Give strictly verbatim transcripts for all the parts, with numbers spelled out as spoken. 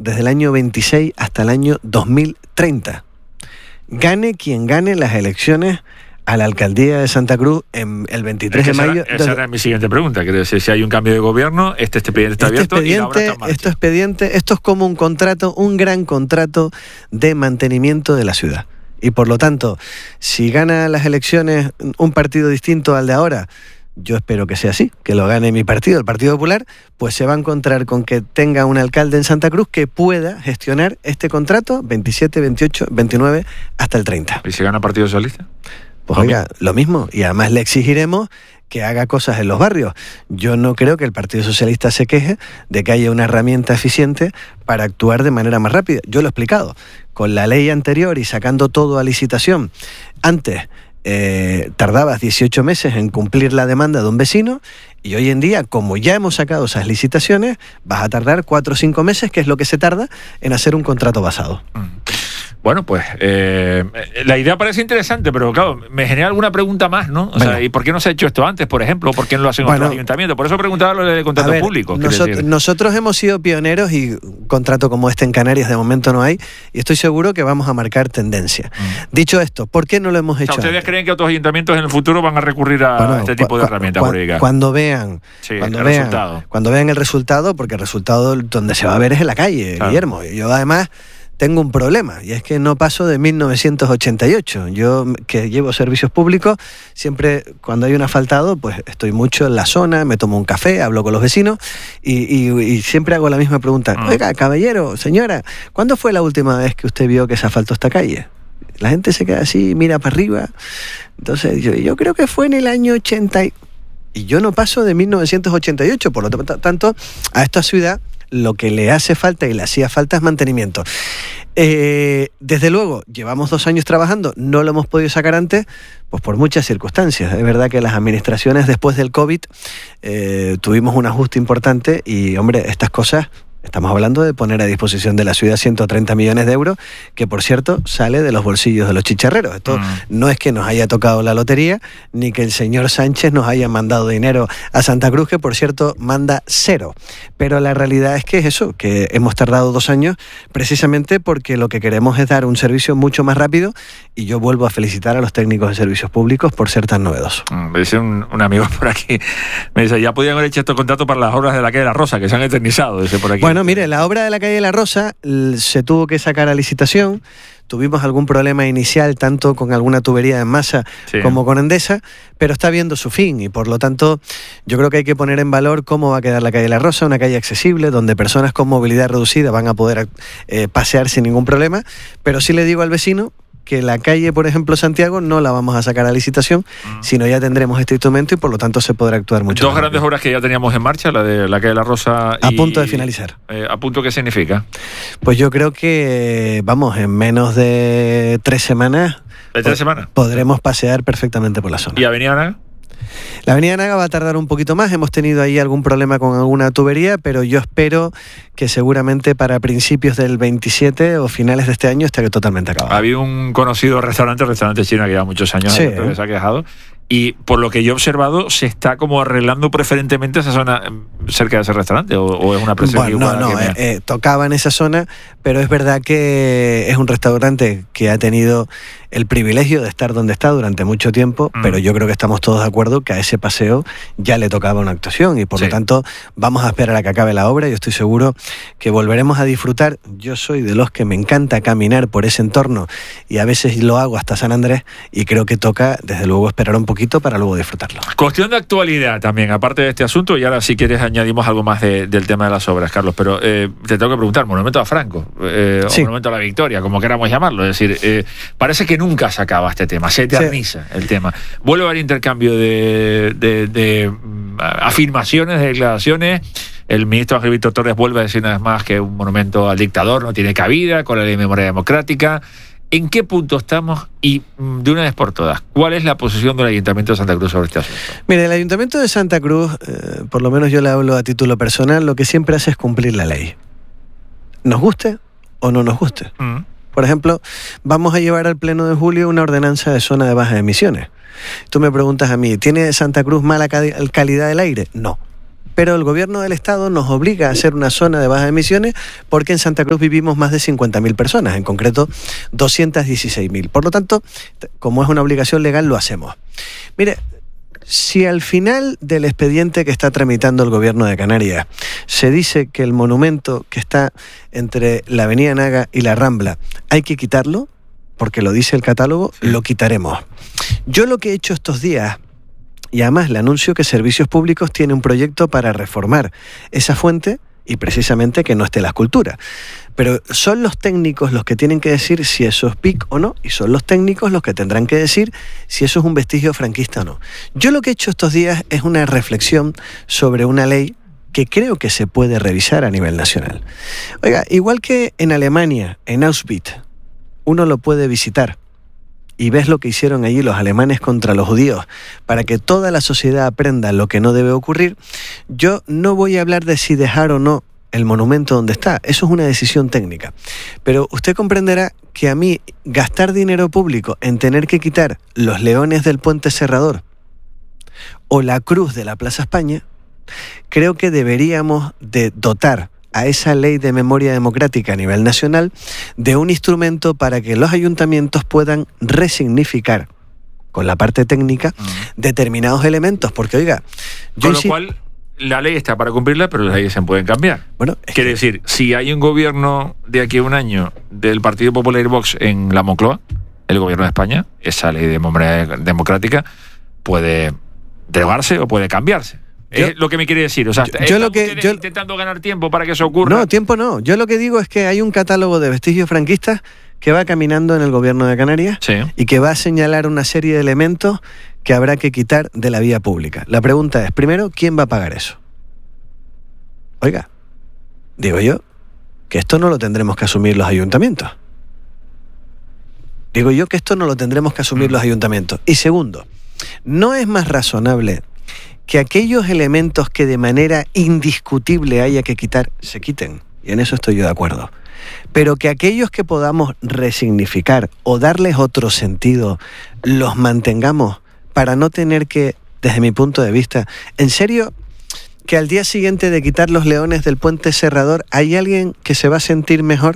desde el año veintiséis hasta el año dos mil treinta. Gane quien gane las elecciones a la alcaldía de Santa Cruz en el veintitrés de mayo. Esa, esa era mi siguiente pregunta. Quiero decir, si hay un cambio de gobierno, este expediente está este abierto expediente, y la obra está en marcha. Este expediente, esto es como un contrato, un gran contrato de mantenimiento de la ciudad. Y por lo tanto, si gana las elecciones un partido distinto al de ahora, yo espero que sea así, que lo gane mi partido, el Partido Popular, pues se va a encontrar con que tenga un alcalde en Santa Cruz que pueda gestionar este contrato veintisiete, veintiocho, veintinueve hasta el treinta. ¿Y si gana Partido Socialista? Pues oiga, lo mismo, y además le exigiremos que haga cosas en los barrios. Yo no creo que el Partido Socialista se queje de que haya una herramienta eficiente para actuar de manera más rápida. Yo lo he explicado, con la ley anterior y sacando todo a licitación, antes eh, tardabas dieciocho meses en cumplir la demanda de un vecino, y hoy en día, como ya hemos sacado esas licitaciones, vas a tardar cuatro o cinco meses, que es lo que se tarda en hacer un contrato basado. Mm. Bueno, pues eh, la idea parece interesante, pero claro, me genera alguna pregunta más, ¿no? O bueno. sea, ¿y por qué no se ha hecho esto antes, por ejemplo? ¿Por qué no lo hacen bueno, otros ayuntamientos? Por eso preguntaba lo de contratos públicos. Nosotros, nosotros hemos sido pioneros y un contrato como este en Canarias de momento no hay, y estoy seguro que vamos a marcar tendencia. Mm. Dicho esto, ¿por qué no lo hemos hecho? O sea, ¿ustedes antes? creen que otros ayuntamientos en el futuro van a recurrir a bueno, este tipo de herramientas jurídicas? Cuando vean, sí, cuando el vean, resultado. Cuando vean el resultado, porque el resultado donde se va a ver es en la calle, claro. Guillermo. Yo además tengo un problema, y es que no paso de mil novecientos ochenta y ocho. Yo, que llevo servicios públicos, siempre cuando hay un asfaltado, pues estoy mucho en la zona, me tomo un café, hablo con los vecinos, y, y, y siempre hago la misma pregunta. Mm. Oiga, caballero, señora, ¿cuándo fue la última vez que usted vio que se asfaltó esta calle? La gente se queda así, mira para arriba. Entonces, yo, yo creo que fue en el año ochenta, y, y yo no paso de mil novecientos ochenta y ocho, por lo tanto, a esta ciudad lo que le hace falta y le hacía falta es mantenimiento. Eh, desde luego, llevamos dos años trabajando, no lo hemos podido sacar antes, pues por muchas circunstancias. Es verdad que las administraciones después del COVID eh, tuvimos un ajuste importante y, hombre, estas cosas... Estamos hablando de poner a disposición de la ciudad ciento treinta millones de euros, que por cierto sale de los bolsillos de los chicharreros. Esto mm. no es que nos haya tocado la lotería, ni que el señor Sánchez nos haya mandado dinero a Santa Cruz, que por cierto manda cero. Pero la realidad es que es eso, que hemos tardado dos años precisamente porque lo que queremos es dar un servicio mucho más rápido, y yo vuelvo a felicitar a los técnicos de servicios públicos por ser tan novedosos. Me dice un, un amigo por aquí, me dice, ya podían haber hecho estos contratos para las obras de la calle de la Rosa, que se han eternizado, dice por aquí. Bueno, Bueno, mire, la obra de la calle de la Rosa se tuvo que sacar a licitación. Tuvimos algún problema inicial, tanto con alguna tubería en masa sí. como con Endesa, pero está viendo su fin, y por lo tanto yo creo que hay que poner en valor cómo va a quedar la calle de la Rosa, una calle accesible, donde personas con movilidad reducida van a poder eh, pasear sin ningún problema. Pero sí le digo al vecino que la calle, por ejemplo, Santiago, no la vamos a sacar a licitación, mm. sino ya tendremos este instrumento y por lo tanto se podrá actuar mucho. Dos grandes obras que ya teníamos en marcha, la de la calle de la Rosa. A y, punto de finalizar. Eh, ¿A punto qué significa? Pues yo creo que, vamos, en menos de tres semanas... ¿De tres semanas? Podremos pasear perfectamente por la zona. ¿Y Avenida Naga? La Avenida Naga va a tardar un poquito más, hemos tenido ahí algún problema con alguna tubería, pero yo espero que seguramente para principios del veintisiete o finales de este año esté totalmente acabado. Había un conocido restaurante, restaurante chino que lleva muchos años, sí, que se ha quejado, y por lo que yo he observado se está como arreglando preferentemente esa zona cerca de ese restaurante, o, o es una presión bueno, igual no, no, que eh, eh, tocaba en esa zona, pero es verdad que es un restaurante que ha tenido el privilegio de estar donde está durante mucho tiempo, mm. pero yo creo que estamos todos de acuerdo que a ese paseo ya le tocaba una actuación, y por sí. lo tanto vamos a esperar a que acabe la obra. Yo estoy seguro que volveremos a disfrutar. Yo soy de los que me encanta caminar por ese entorno, y a veces lo hago hasta San Andrés, y creo que toca desde luego esperar un poquito para luego disfrutarlo. Cuestión de actualidad también, aparte de este asunto, y ahora si quieres añadimos algo más de, del tema de las obras, Carlos, pero eh, te tengo que preguntar, Monumento a Franco, eh, sí. o Monumento a la Victoria, como queramos llamarlo, es decir, eh, parece que nunca se acaba este tema, se eterniza sí. el tema. Vuelve a haber intercambio de, de, de um, afirmaciones, de declaraciones. El ministro Ángel Víctor Torres vuelve a decir una vez más que un monumento al dictador no tiene cabida con la ley de memoria democrática. ¿En qué punto estamos? Y de una vez por todas, ¿cuál es la posición del Ayuntamiento de Santa Cruz sobre este asunto? Mire, el Ayuntamiento de Santa Cruz, eh, por lo menos yo le hablo a título personal, lo que siempre hace es cumplir la ley. Nos guste o no nos guste. Mm. Por ejemplo, vamos a llevar al Pleno de julio una ordenanza de zona de bajas emisiones. Tú me preguntas a mí, ¿tiene Santa Cruz mala calidad del aire? No. pero el gobierno del Estado nos obliga a hacer una zona de bajas emisiones porque en Santa Cruz vivimos más de cincuenta mil personas, en concreto doscientas dieciséis mil. Por lo tanto, como es una obligación legal, lo hacemos. Mire, si al final del expediente que está tramitando el gobierno de Canarias se dice que el monumento que está entre la avenida Naga y la Rambla hay que quitarlo, porque lo dice el catálogo, sí, lo quitaremos. Yo lo que he hecho estos días, y además le anuncio que Servicios Públicos tiene un proyecto para reformar esa fuente y precisamente que no esté la escultura. Pero son los técnicos los que tienen que decir si eso es P I C o no, y son los técnicos los que tendrán que decir si eso es un vestigio franquista o no. Yo lo que he hecho estos días es una reflexión sobre una ley que creo que se puede revisar a nivel nacional. Oiga, igual que en Alemania, en Auschwitz, uno lo puede visitar y ves lo que hicieron allí los alemanes contra los judíos para que toda la sociedad aprenda lo que no debe ocurrir, yo no voy a hablar de si dejar o no el monumento donde está. Eso es una decisión técnica. Pero usted comprenderá que a mí gastar dinero público en tener que quitar los leones del Puente Serrador o la cruz de la Plaza España, creo que deberíamos de dotar a esa ley de memoria democrática a nivel nacional de un instrumento para que los ayuntamientos puedan resignificar con la parte técnica uh-huh. determinados elementos, porque oiga, yo con lo cual la ley está para cumplirla, pero las leyes se pueden cambiar. Bueno, quiere que... decir, si hay un gobierno de aquí a un año del Partido Popular y Vox en la Moncloa, el gobierno de España, esa ley de memoria democrática puede derogarse o puede cambiarse. Yo, es lo que me quiere decir. O sea, yo, yo lo que, yo, intentando ganar tiempo para que eso ocurra. No, tiempo no. Yo lo que digo es que hay un catálogo de vestigios franquistas que va caminando en el gobierno de Canarias sí. y que va a señalar una serie de elementos que habrá que quitar de la vía pública. La pregunta es, primero, ¿quién va a pagar eso? Oiga, digo yo que esto no lo tendremos que asumir los ayuntamientos. Digo yo que esto no lo tendremos que asumir los ayuntamientos. Y segundo, ¿no es más razonable que aquellos elementos que de manera indiscutible haya que quitar, se quiten? Y en eso estoy yo de acuerdo. Pero que aquellos que podamos resignificar o darles otro sentido, los mantengamos para no tener que, desde mi punto de vista, ¿en serio que al día siguiente de quitar los leones del Puente Serrador hay alguien que se va a sentir mejor?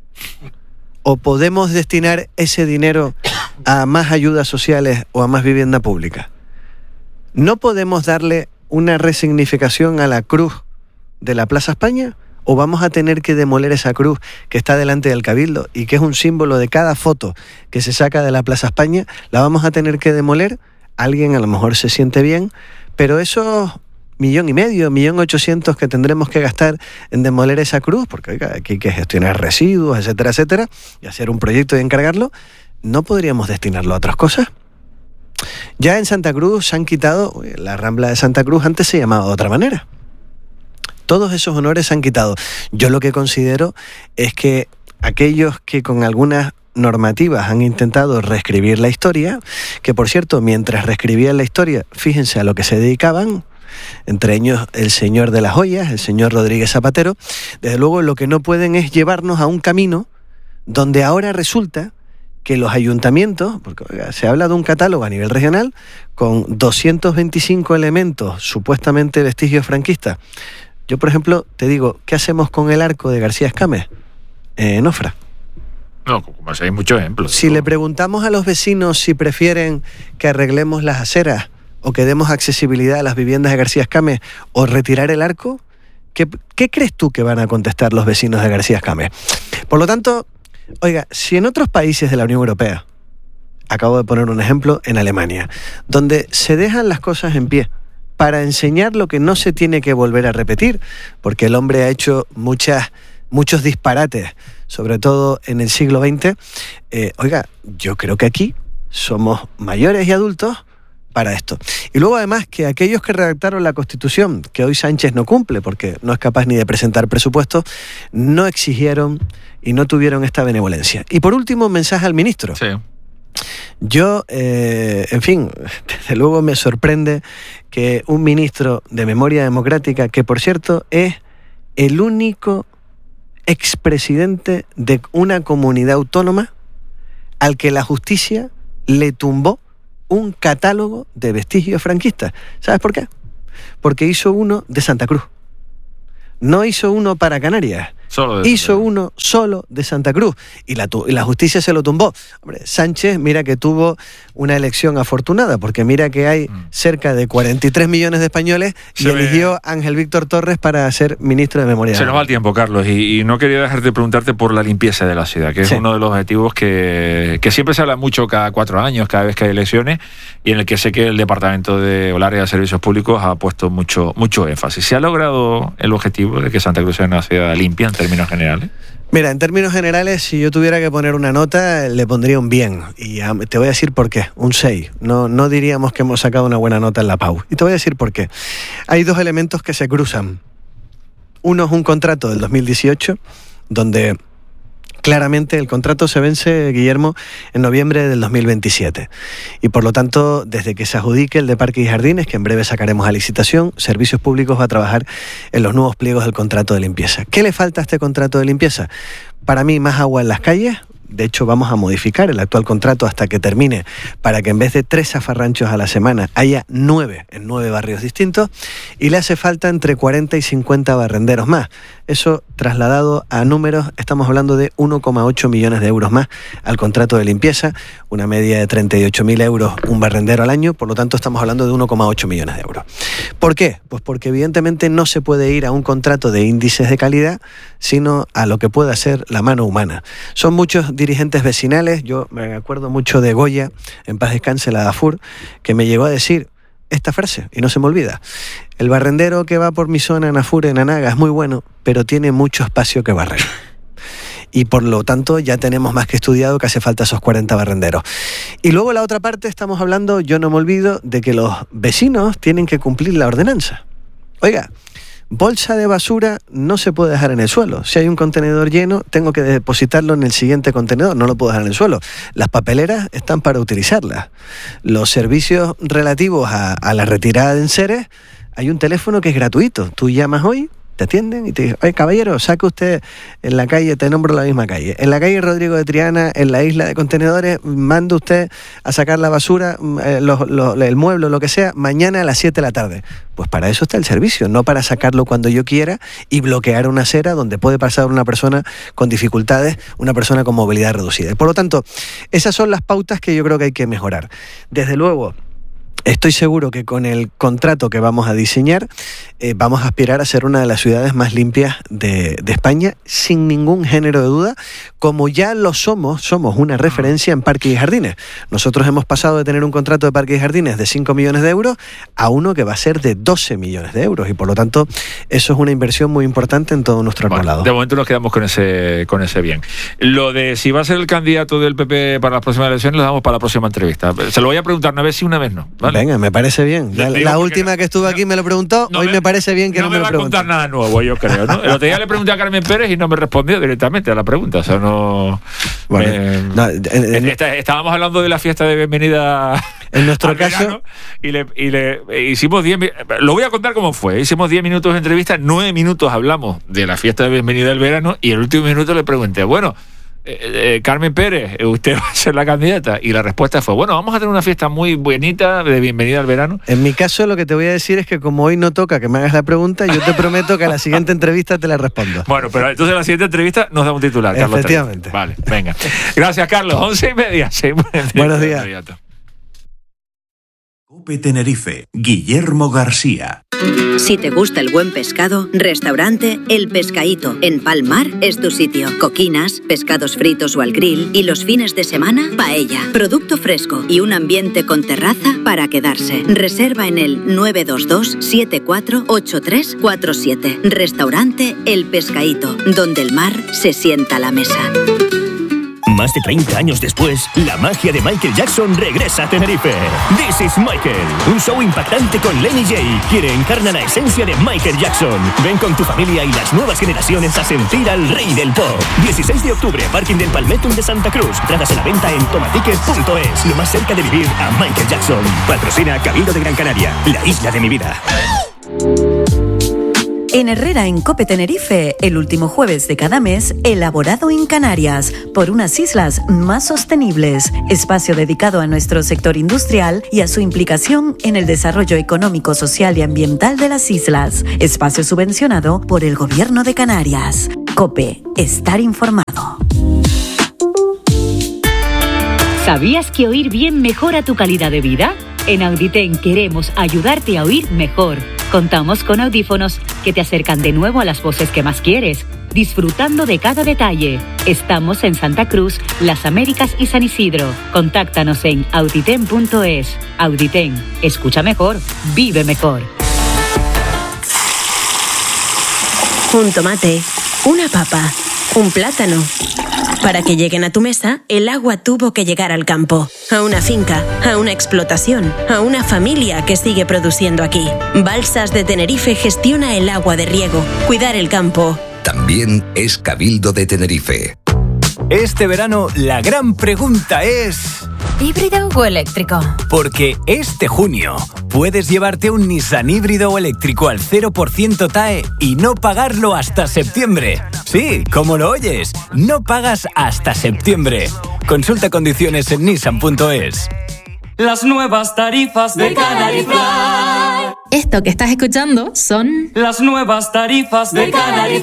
¿O podemos destinar ese dinero a más ayudas sociales o a más vivienda pública? ¿No podemos darle una resignificación a la cruz de la Plaza España? ¿O vamos a tener que demoler esa cruz que está delante del Cabildo y que es un símbolo de cada foto que se saca de la Plaza España? ¿La vamos a tener que demoler? Alguien a lo mejor se siente bien, pero esos millón y medio, millón ochocientos que tendremos que gastar en demoler esa cruz, porque oiga, aquí hay que gestionar residuos, etcétera, etcétera, y hacer un proyecto y encargarlo, ¿no podríamos destinarlo a otras cosas? Ya en Santa Cruz se han quitado, la Rambla de Santa Cruz antes se llamaba de otra manera. Todos esos honores se han quitado. Yo lo que considero es que aquellos que con algunas normativas han intentado reescribir la historia, que por cierto, mientras reescribían la historia, fíjense a lo que se dedicaban, entre ellos el señor de las joyas, el señor Rodríguez Zapatero, desde luego lo que no pueden es llevarnos a un camino donde ahora resulta que los ayuntamientos, porque oiga, se habla de un catálogo a nivel regional con doscientos veinticinco elementos supuestamente vestigios franquistas. Yo, por ejemplo, te digo, ¿qué hacemos con el arco de García Escámez en Ofra? No, como hay muchos ejemplos. Si le preguntamos a los vecinos si prefieren que arreglemos las aceras o que demos accesibilidad a las viviendas de García Escámez o retirar el arco, ¿qué, qué crees tú que van a contestar los vecinos de García Escámez? Por lo tanto, oiga, si en otros países de la Unión Europea, acabo de poner un ejemplo, en Alemania, donde se dejan las cosas en pie para enseñar lo que no se tiene que volver a repetir, porque el hombre ha hecho muchas, muchos disparates, sobre todo en el siglo veinte, eh, oiga, yo creo que aquí somos mayores y adultos para esto. Y luego además que aquellos que redactaron la Constitución, que hoy Sánchez no cumple porque no es capaz ni de presentar presupuestos, no exigieron y no tuvieron esta benevolencia. Y por último, un mensaje al ministro. Sí. Yo, eh, en fin, desde luego me sorprende que un ministro de Memoria Democrática, que por cierto es el único expresidente de una comunidad autónoma al que la justicia le tumbó un catálogo de vestigios franquistas. ¿Sabes por qué? Porque hizo uno de Santa Cruz. No hizo uno para Canarias. Solo de hizo uno solo de Santa Cruz y la, y la justicia se lo tumbó. Hombre, Sánchez, mira que tuvo una elección afortunada, porque mira que hay mm. cerca de cuarenta y tres millones de españoles y se eligió a Ángel Víctor Torres para ser ministro de Memoria. Se nos va el tiempo, Carlos, y, y no quería dejar de preguntarte por la limpieza de la ciudad, que es sí. uno de los objetivos que, que siempre se habla mucho cada cuatro años, cada vez que hay elecciones, y en el que sé que el Departamento de o el área de Servicios Públicos ha puesto mucho, mucho énfasis. ¿Se ha logrado el objetivo de que Santa Cruz sea una ciudad limpia en términos generales? Mira, en términos generales, si yo tuviera que poner una nota, le pondría un bien. Y te voy a decir por qué, un seis. No, no diríamos que hemos sacado una buena nota en la P A U. Y te voy a decir por qué. Hay dos elementos que se cruzan. Uno es un contrato del dos mil dieciocho, donde claramente el contrato se vence, Guillermo, en noviembre del dos mil veintisiete. Y por lo tanto, desde que se adjudique el de Parques y Jardines, que en breve sacaremos a licitación, Servicios Públicos va a trabajar en los nuevos pliegos del contrato de limpieza. ¿Qué le falta a este contrato de limpieza? Para mí, más agua en las calles. De hecho, vamos a modificar el actual contrato hasta que termine, para que en vez de tres zafarranchos a la semana haya nueve en nueve barrios distintos, y le hace falta entre cuarenta y cincuenta barrenderos más. Eso, trasladado a números, estamos hablando de uno coma ocho millones de euros más al contrato de limpieza, una media de treinta y ocho mil euros un barrendero al año, por lo tanto estamos hablando de uno coma ocho millones de euros. ¿Por qué? Pues porque evidentemente no se puede ir a un contrato de índices de calidad, sino a lo que pueda ser la mano humana. Son muchos dirigentes vecinales, yo me acuerdo mucho de Goya, en paz descanse, la Dafur, que me llegó a decir esta frase, y no se me olvida: el barrendero que va por mi zona en Afur, en Anaga, es muy bueno, pero tiene mucho espacio que barrer. Y por lo tanto ya tenemos más que estudiado que hace falta esos cuarenta barrenderos. Y luego la otra parte, estamos hablando, yo no me olvido, de que los vecinos tienen que cumplir la ordenanza. Oiga, bolsa de basura no se puede dejar en el suelo. Si hay un contenedor lleno, tengo que depositarlo en el siguiente contenedor, no lo puedo dejar en el suelo. Las papeleras están para utilizarlas. Los servicios relativos a, a la retirada de enseres, hay un teléfono que es gratuito. Tú llamas hoy, te atienden y te dicen: oye, caballero, saque usted en la calle, te nombro la misma calle, en la calle Rodrigo de Triana, en la isla de contenedores, manda usted a sacar la basura, eh, lo, lo, el mueble, lo que sea, mañana a las siete de la tarde. Pues para eso está el servicio, no para sacarlo cuando yo quiera y bloquear una acera donde puede pasar una persona con dificultades, una persona con movilidad reducida. Y por lo tanto, esas son las pautas que yo creo que hay que mejorar. Desde luego, estoy seguro que con el contrato que vamos a diseñar eh, vamos a aspirar a ser una de las ciudades más limpias de, de España, sin ningún género de duda, como ya lo somos, somos una referencia en parques y jardines. Nosotros hemos pasado de tener un contrato de parques y jardines de cinco millones de euros a uno que va a ser de doce millones de euros, y por lo tanto eso es una inversión muy importante en todo nuestro bueno, arbolado. De momento nos quedamos con ese, con ese bien. Lo de si va a ser el candidato del P P para las próximas elecciones lo damos para la próxima entrevista. Se lo voy a preguntar una vez sí, una vez no, ¿vale? Venga, me parece bien. La, la última no, que estuvo aquí me lo preguntó, no hoy me, me parece bien que no, no me, me lo pregunte. No me va a contar nada nuevo, yo creo, ¿no? El otro día le pregunté a Carmen Pérez y no me respondió directamente a la pregunta, o sea, no... Bueno, eh, no en, en, está, estábamos hablando de la fiesta de bienvenida en nuestro caso verano, y le, y le hicimos diez, lo voy a contar cómo fue, hicimos diez minutos de entrevista, nueve minutos hablamos de la fiesta de bienvenida del verano y el último minuto le pregunté, bueno, Eh, eh, Carmen Pérez, usted va a ser la candidata, y la respuesta fue: bueno, vamos a tener una fiesta muy bonita de bienvenida al verano. En mi caso, lo que te voy a decir es que como hoy no toca que me hagas la pregunta, yo te prometo que a la siguiente entrevista te la respondo. Bueno, pero entonces en la siguiente entrevista nos da un titular, Carlos. Efectivamente. Vale, venga. Gracias, Carlos. Once y media. Sí, buenos días. Cope Tenerife, Guillermo García. Si te gusta el buen pescado, restaurante El Pescaíto en Palmar es tu sitio. Coquinas, pescados fritos o al grill, y los fines de semana, paella. Producto fresco y un ambiente con terraza para quedarse. Reserva en el nueve dos dos, siete cuatro ocho tres cuatro siete. Restaurante El Pescaíto, donde el mar se sienta a la mesa. Más de treinta años después, la magia de Michael Jackson regresa a Tenerife. This is Michael, un show impactante con Lenny J, quien encarna la esencia de Michael Jackson. Ven con tu familia y las nuevas generaciones a sentir al rey del pop. dieciséis de octubre, Parking del Palmetto de Santa Cruz. Entradas a la venta en tomaticket punto es. Lo más cerca de vivir a Michael Jackson. Patrocina Cabildo de Gran Canaria, la isla de mi vida. En Herrera en Cope Tenerife, el último jueves de cada mes, elaborado en Canarias, por unas islas más sostenibles. Espacio dedicado a nuestro sector industrial y a su implicación en el desarrollo económico, social y ambiental de las islas. Espacio subvencionado por el Gobierno de Canarias. Cope, estar informado. ¿Sabías que oír bien mejora tu calidad de vida? En Auditen queremos ayudarte a oír mejor. Contamos con audífonos que te acercan de nuevo a las voces que más quieres, disfrutando de cada detalle. Estamos en Santa Cruz, Las Américas y San Isidro. Contáctanos en auditen punto es. Auditen, escucha mejor, vive mejor. Un tomate, una papa, un plátano. Para que lleguen a tu mesa, el agua tuvo que llegar al campo, a una finca, a una explotación, a una familia que sigue produciendo aquí. Balsas de Tenerife gestiona el agua de riego. Cuidar el campo. También es Cabildo de Tenerife. Este verano la gran pregunta es... ¿híbrido o eléctrico? Porque este junio puedes llevarte un Nissan híbrido o eléctrico al cero por ciento T A E y no pagarlo hasta septiembre. Sí, como lo oyes, no pagas hasta septiembre. Consulta condiciones en nissan punto es. Las nuevas tarifas de Canary Fly. Esto que estás escuchando son... las nuevas tarifas de Canary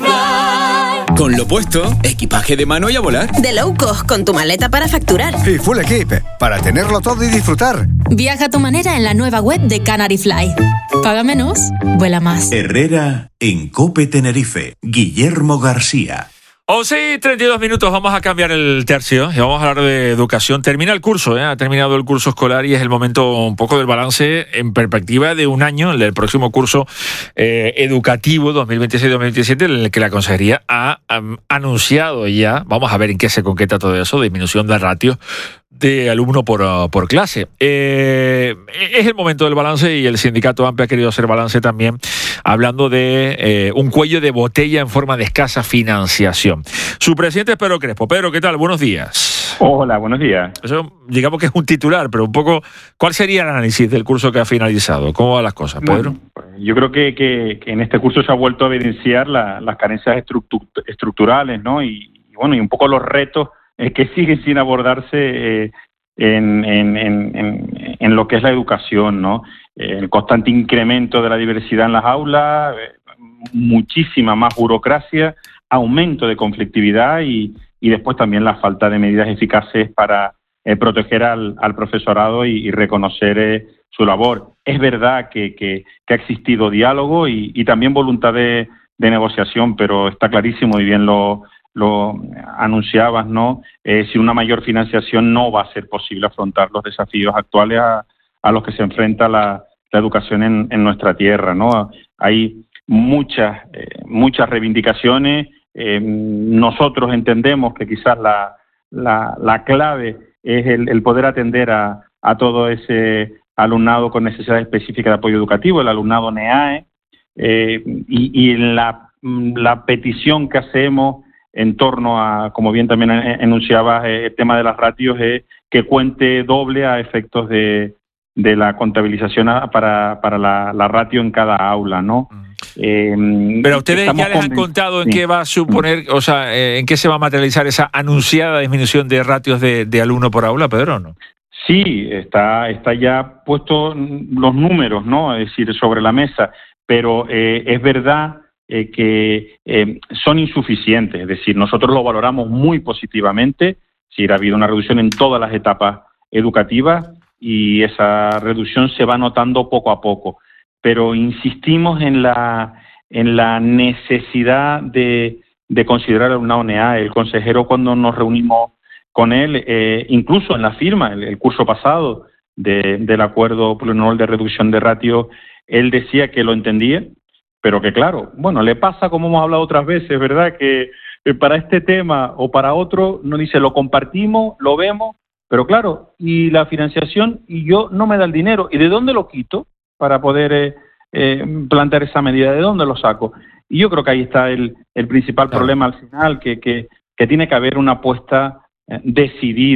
Fly. Con lo puesto, equipaje de mano y a volar. De low cost, con tu maleta para facturar. Y full equip, para tenerlo todo y disfrutar. Viaja a tu manera en la nueva web de Canary Fly. Paga menos, vuela más. Herrera en Cope Tenerife. Guillermo García. once y treinta y dos minutos, vamos a cambiar el tercio y vamos a hablar de educación. Termina el curso, ¿eh? ha terminado el curso escolar y es el momento un poco del balance en perspectiva de un año, el del próximo curso eh, educativo dos mil veintiséis dos mil veintisiete, en el que la Consejería ha um, anunciado ya, vamos a ver en qué se concreta todo eso, disminución de ratios de alumno por, uh, por clase. Eh, es el momento del balance y el sindicato AMPE ha querido hacer balance también, hablando de eh, un cuello de botella en forma de escasa financiación. Su presidente es Pedro Crespo. Pedro, ¿qué tal? Buenos días. Hola, buenos días. Eso digamos que es un titular, pero un poco, ¿cuál sería el análisis del curso que ha finalizado? ¿Cómo van las cosas, Pedro? Bueno, pues yo creo que, que, que en este curso se ha vuelto a evidenciar la, las carencias estructu- estructurales, ¿no? Y, y bueno, y un poco los retos eh, que siguen sin abordarse eh, en, en, en, en, en lo que es la educación, ¿no? Eh, el constante incremento de la diversidad en las aulas, eh, muchísima más burocracia, aumento de conflictividad y, y después también la falta de medidas eficaces para eh, proteger al, al profesorado y, y reconocer eh, su labor. Es verdad que, que, que ha existido diálogo y, y también voluntad de, de negociación, pero está clarísimo y bien lo lo anunciabas, ¿no? Eh, sin una mayor financiación no va a ser posible afrontar los desafíos actuales a, a los que se enfrenta la, la educación en, en nuestra tierra, ¿no? Hay muchas, eh, muchas reivindicaciones. Eh, nosotros entendemos que quizás la, la, la clave es el, el poder atender a, a todo ese alumnado con necesidades específicas de apoyo educativo, el alumnado NEAE, eh, y, y la, la petición que hacemos en torno a, como bien también enunciabas, el tema de las ratios, es que cuente doble a efectos de, de la contabilización para, para la, la ratio en cada aula, ¿no? Eh, Pero ustedes ya les han contado en sí. qué va a suponer, o sea, en qué se va a materializar esa anunciada disminución de ratios de, de alumno por aula, Pedro, ¿no? Sí, está, está ya puesto los números, ¿no? Es decir, sobre la mesa, pero eh, es verdad Eh, que eh, son insuficientes, es decir, nosotros lo valoramos muy positivamente, si ha habido una reducción en todas las etapas educativas y esa reducción se va notando poco a poco, pero insistimos en la en la necesidad de, de considerar a una O N E A. El consejero, cuando nos reunimos con él, eh, incluso en la firma, el, el curso pasado de, del acuerdo plurianual de reducción de ratio, él decía que lo entendía, pero que claro, bueno, le pasa como hemos hablado otras veces, ¿verdad? Que eh, para este tema o para otro nos dice, lo compartimos, lo vemos, pero claro, y la financiación, y yo no me da el dinero, ¿y de dónde lo quito para poder eh, eh, plantear esa medida? ¿De dónde lo saco? Y yo creo que ahí está el, el principal claro. problema al final, que, que, que tiene que haber una apuesta eh, decidida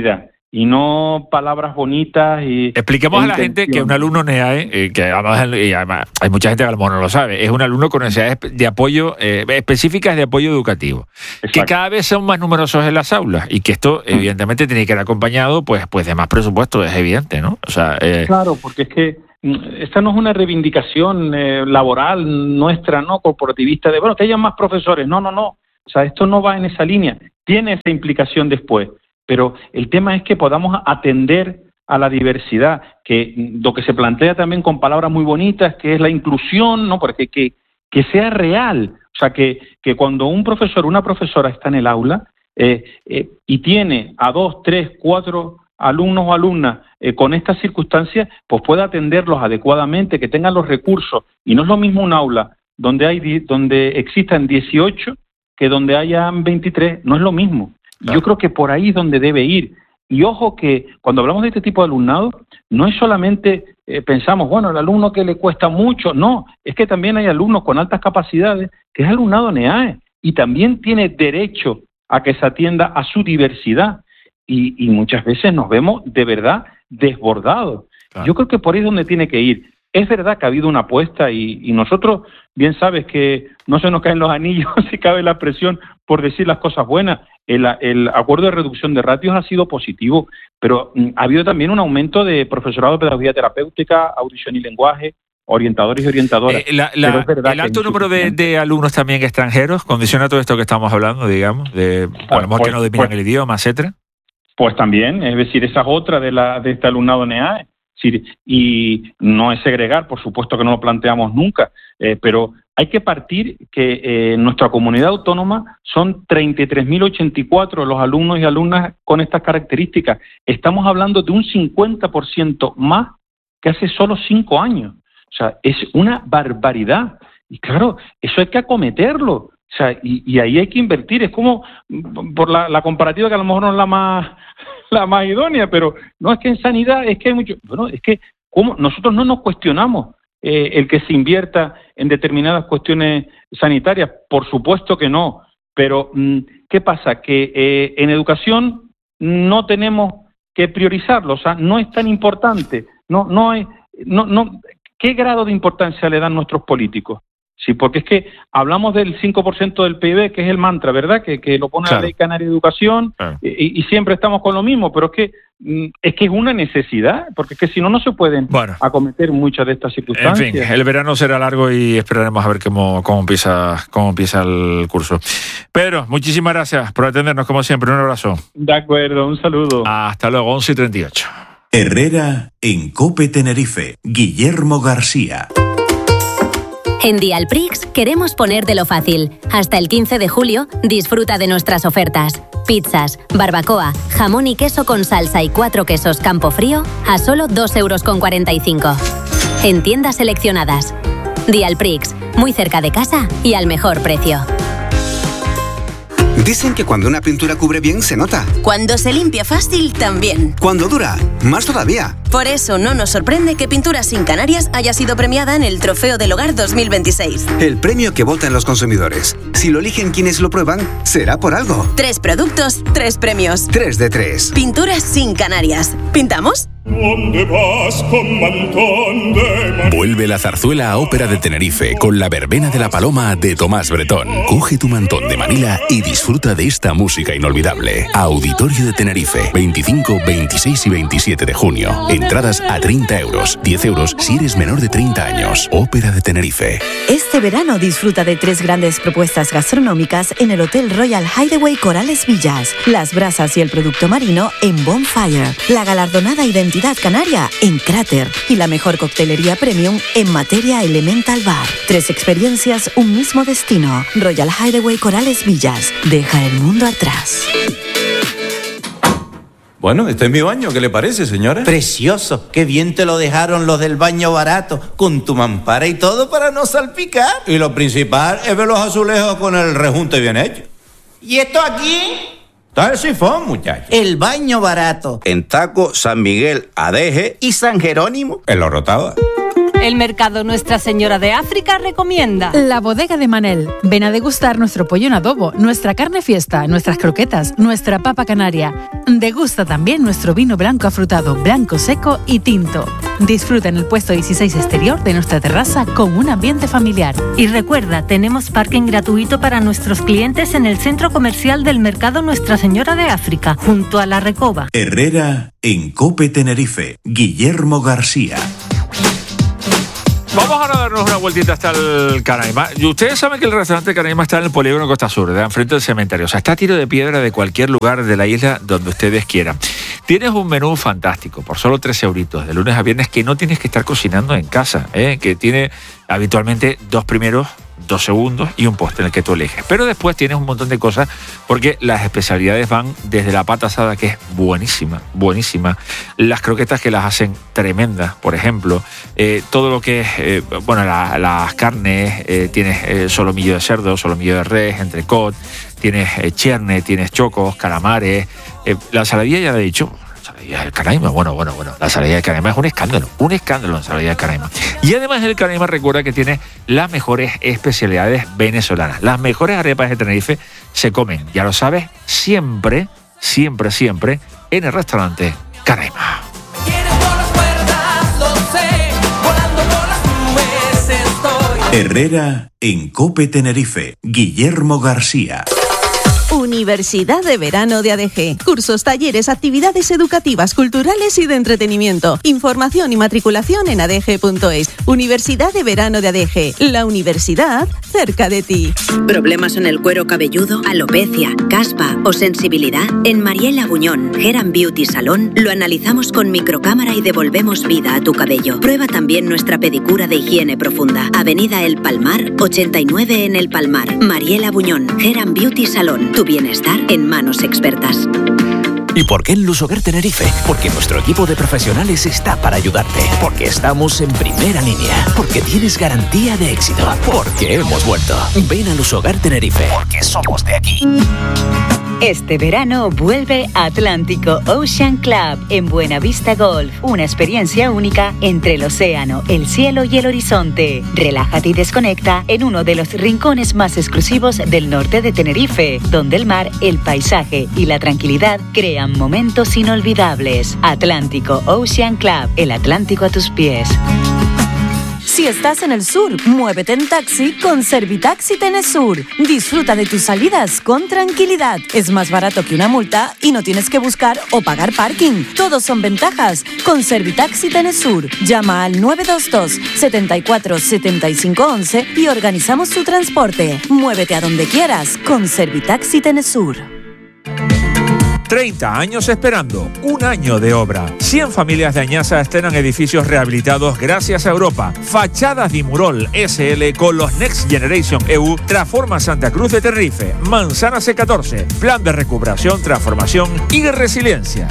y no palabras bonitas. Y expliquemos a la gente que un alumno NEAE, eh, que además, y además hay mucha gente que a lo mejor no lo sabe, es un alumno con necesidades de apoyo eh, específicas de apoyo educativo. Exacto. Que cada vez son más numerosos en las aulas y que esto evidentemente tiene que ir acompañado pues, pues de más presupuesto, es evidente, ¿no? O sea, eh... Claro, porque es que esta no es una reivindicación eh, laboral nuestra, ¿no? Corporativista de, bueno, que haya más profesores. No, no, no. O sea, esto no va en esa línea. Tiene esa implicación después. Pero el tema es que podamos atender a la diversidad, que lo que se plantea también con palabras muy bonitas, que es la inclusión, ¿no? Porque que, que sea real. O sea, que, que cuando un profesor, una profesora está en el aula eh, eh, y tiene a dos, tres, cuatro alumnos o alumnas eh, con estas circunstancias, pues pueda atenderlos adecuadamente, que tengan los recursos. Y no es lo mismo un aula donde hay donde existan dieciocho que donde hayan veintitrés, no es lo mismo. Claro. Yo creo que por ahí es donde debe ir. Y ojo que cuando hablamos de este tipo de alumnado, no es solamente eh, pensamos, bueno, el alumno que le cuesta mucho, no, es que también hay alumnos con altas capacidades, que es alumnado NEAE, y también tiene derecho a que se atienda a su diversidad. Y, y muchas veces nos vemos de verdad desbordados. Claro. Yo creo que por ahí es donde tiene que ir. Es verdad que ha habido una apuesta y, y nosotros, bien sabes que no se nos caen los anillos si cabe la presión por decir las cosas buenas. El, el acuerdo de reducción de ratios ha sido positivo, pero mm, ha habido también un aumento de profesorado de pedagogía terapéutica, audición y lenguaje, orientadores y orientadoras. Eh, la, la, ¿El alto número de, de alumnos también extranjeros condiciona todo esto que estamos hablando, digamos? De, bueno, a lo mejor que no dominan pues, el idioma, etcétera. Pues también, es decir, esa es otra de, la, de este alumnado NEAE. Sí, y no es segregar, por supuesto que no lo planteamos nunca, eh, pero hay que partir que eh, en nuestra comunidad autónoma son treinta y tres mil ochenta y cuatro los alumnos y alumnas con estas características. Estamos hablando de un cincuenta por ciento más que hace solo cinco años. O sea, es una barbaridad. Y claro, eso hay que acometerlo. O sea, y, y ahí hay que invertir. Es como, por la, la comparativa que a lo mejor no es la más... la más idónea, pero no es que en sanidad es que hay mucho, bueno, es que ¿cómo? Nosotros no nos cuestionamos eh, el que se invierta en determinadas cuestiones sanitarias, por supuesto que no, pero ¿qué pasa? Que eh, en educación no tenemos que priorizarlo, o sea, no es tan importante, no, no hay, no, no, ¿qué grado de importancia le dan nuestros políticos? Sí, porque es que hablamos del cinco por ciento del P I B, que es el mantra, ¿verdad? Que, que lo pone claro. La Ley Canaria de Educación, claro. y, y siempre estamos con lo mismo, pero es que es que es una necesidad, porque es que si no, no se pueden bueno, acometer muchas de estas circunstancias. En fin, el verano será largo y esperaremos a ver cómo, cómo, empieza, cómo empieza el curso. Pedro, muchísimas gracias por atendernos, como siempre. Un abrazo. De acuerdo, un saludo. Hasta luego, once y treinta y ocho. Herrera en COPE Tenerife. Guillermo García. En Dialprix queremos ponértelo fácil. Hasta el quince de julio disfruta de nuestras ofertas. Pizzas, barbacoa, jamón y queso con salsa y cuatro quesos Campofrío a solo dos euros con cuarenta y cinco. En tiendas seleccionadas. Dialprix, muy cerca de casa y al mejor precio. Dicen que cuando una pintura cubre bien se nota. Cuando se limpia fácil también. Cuando dura, más todavía. Por eso no nos sorprende que Pinturas Sin Canarias haya sido premiada en el Trofeo del Hogar dos mil veintiséis. El premio que votan los consumidores. Si lo eligen quienes lo prueban, será por algo. Tres productos, tres premios. Tres de tres. Pinturas Sin Canarias. ¿Pintamos? ¿Dónde vas con mantón de... Vuelve la zarzuela a Ópera de Tenerife con La Verbena de la Paloma de Tomás Bretón. Coge tu mantón de Manila y disfruta de esta música inolvidable. Auditorio de Tenerife, veinticinco, veintiséis y veintisiete de junio. Entradas a treinta euros, diez euros si eres menor de treinta años. Ópera de Tenerife. Este verano disfruta de tres grandes propuestas gastronómicas en el Hotel Royal Hideaway Corales Villas. Las brasas y el producto marino en Bonfire. La galardonada identidad canaria en Cráter y la mejor coctelería premium en Materia Elemental Bar. Tres experiencias, un mismo destino. Royal Hideaway Corales Villas. Deja el mundo atrás. Bueno, este es mi baño, ¿qué le parece, señora? Precioso, qué bien te lo dejaron los del baño barato, con tu mampara y todo para no salpicar. Y lo principal es ver los azulejos con el rejunte bien hecho. ¿Y esto aquí? Está el sifón, muchacho. El baño barato. En Taco, San Miguel, Adeje y San Jerónimo. En Los Rotava. El mercado Nuestra Señora de África recomienda. La bodega de Manel. Ven a degustar nuestro pollo en adobo, nuestra carne fiesta, nuestras croquetas, nuestra papa canaria. Degusta también nuestro vino blanco afrutado, blanco seco y tinto. Disfruta en el puesto dieciséis exterior de nuestra terraza con un ambiente familiar. Y recuerda, tenemos parking gratuito para nuestros clientes en el centro comercial del mercado Nuestra Señora de África, junto a la Recoba. Herrera en Cope Tenerife. Guillermo García. Vamos ahora a darnos una vueltita hasta el Canaima. Y ustedes saben que el restaurante Canaima está en el polígono Costa Sur, de enfrente del cementerio. O sea, está a tiro de piedra de cualquier lugar de la isla donde ustedes quieran. Tienes un menú fantástico, por solo tres euritos, de lunes a viernes, que no tienes que estar cocinando en casa, ¿eh? Que tiene habitualmente dos primeros, dos segundos y un postre en el que tú eliges. Pero después tienes un montón de cosas porque las especialidades van desde la pata asada, que es buenísima, buenísima. Las croquetas, que las hacen tremendas, por ejemplo. Eh, todo lo que es, eh, bueno, la, las carnes, eh, tienes eh, solomillo de cerdo, solomillo de res, entrecot, tienes eh, cherne, tienes chocos, calamares. Eh, la ensaladilla ya le he dicho. La del Canaima, bueno, bueno, bueno. La ensaladilla del Canaima es un escándalo, un escándalo la ensaladilla del Canaima. Y además el Canaima recuerda que tiene las mejores especialidades venezolanas. Las mejores arepas de Tenerife se comen, ya lo sabes, siempre, siempre, siempre en el restaurante Canaima. Herrera en Cope Tenerife. Guillermo García. Universidad de Verano de A D G. Cursos, talleres, actividades educativas, culturales y de entretenimiento. Información y matriculación en a d g punto es. Universidad de Verano de A D G. La universidad cerca de ti. ¿Problemas en el cuero cabelludo, alopecia, caspa o sensibilidad? En Mariela Buñón, Hair and Beauty Salón, lo analizamos con microcámara y devolvemos vida a tu cabello. Prueba también nuestra pedicura de higiene profunda. Avenida El Palmar, ochenta y nueve en El Palmar. Mariela Buñón, Hair and Beauty Salón. Tu bienestar en manos expertas. ¿Y por qué en Lusoguer Tenerife? Porque nuestro equipo de profesionales está para ayudarte. Porque estamos en primera línea. Porque tienes garantía de éxito. Porque hemos vuelto. Ven a Lusoguer Tenerife. Porque somos de aquí. Este verano vuelve Atlántico Ocean Club en Buenavista Golf. Una experiencia única entre el océano, el cielo y el horizonte. Relájate y desconecta en uno de los rincones más exclusivos del norte de Tenerife, donde el mar, el paisaje y la tranquilidad crean momentos inolvidables. Atlántico Ocean Club, el Atlántico a tus pies. Si estás en el sur, muévete en taxi con Servitaxi Tenesur. Disfruta de tus salidas con tranquilidad. Es más barato que una multa y no tienes que buscar o pagar parking. Todos son ventajas con Servitaxi Tenesur. Llama al nueve dos dos, setenta y cuatro, setenta y cinco once y organizamos tu transporte. Muévete a donde quieras con Servitaxi Tenesur. treinta años esperando, un año de obra. cien familias de Añaza estrenan edificios rehabilitados gracias a Europa. Fachadas Dimurol S L con los Next Generation E U transforma Santa Cruz de Tenerife. Manzana C catorce, plan de recuperación, transformación y resiliencia.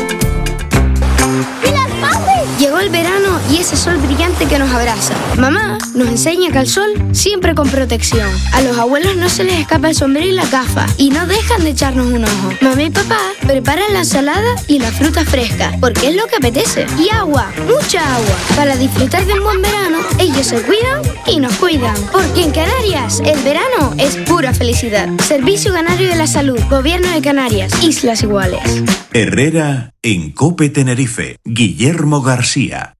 Llegó el verano y ese sol brillante que nos abraza. Mamá nos enseña que al sol siempre con protección. A los abuelos no se les escapa el sombrero y la gafa y no dejan de echarnos un ojo. Mamá y papá preparan la ensalada y la fruta fresca porque es lo que apetece. Y agua, mucha agua. Para disfrutar de un buen verano, ellos se cuidan y nos cuidan. Porque en Canarias el verano es pura felicidad. Servicio Canario de la Salud, Gobierno de Canarias, Islas Iguales. Herrera en Cope Tenerife. Guillermo García.